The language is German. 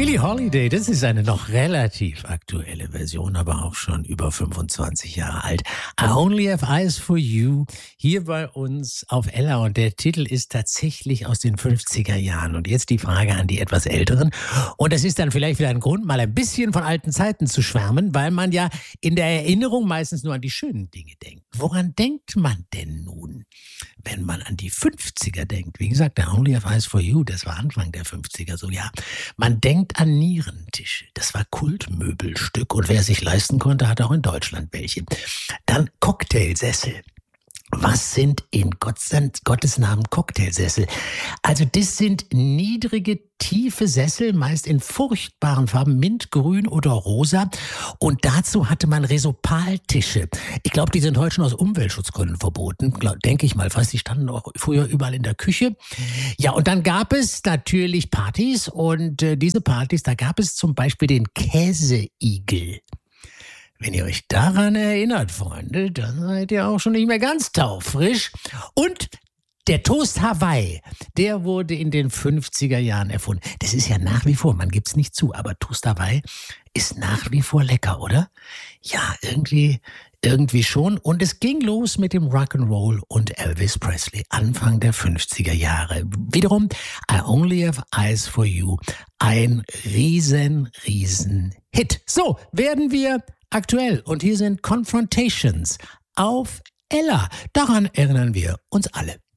Billie Holiday, das ist eine noch relativ aktuelle Version, aber auch schon über 25 Jahre alt. I Only Have Eyes for You, hier bei uns auf Ella. Und der Titel ist tatsächlich aus den 50er Jahren. Und jetzt die Frage an die etwas Älteren. Und das ist dann vielleicht wieder ein Grund, mal ein bisschen von alten Zeiten zu schwärmen, weil man ja in der Erinnerung meistens nur an die schönen Dinge denkt. Woran denkt man denn nun, wenn man an die 50er denkt? Wie gesagt, I Only Have Eyes for You, das war Anfang der 50er so, ja. Man denkt an Nierentische. Das war Kultmöbelstück. Und wer sich leisten konnte, hat auch in Deutschland welche. Dann Cocktailsessel. Was sind in Gottes Namen Cocktailsessel? Also das sind niedrige, tiefe Sessel, meist in furchtbaren Farben, Mintgrün oder rosa. Und dazu hatte man Resopaltische. Ich glaube, die sind heute schon aus Umweltschutzgründen verboten. Denke ich mal fast. Die standen auch früher überall in der Küche. Ja, und dann gab es natürlich Partys. Und diese Partys, da gab es zum Beispiel den Käseigel. Wenn ihr euch daran erinnert, Freunde, dann seid ihr auch schon nicht mehr ganz taufrisch. Und der Toast Hawaii, der wurde in den 50er Jahren erfunden. Das ist ja nach wie vor, man gibt's nicht zu, aber Toast Hawaii ist nach wie vor lecker, oder? Ja, irgendwie schon. Und es ging los mit dem Rock'n'Roll und Elvis Presley, Anfang der 50er Jahre. Wiederum, I Only Have Eyes for You, ein riesen Hit. So werden wir aktuell. Und hier sind Confrontations auf Ella. Daran erinnern wir uns alle.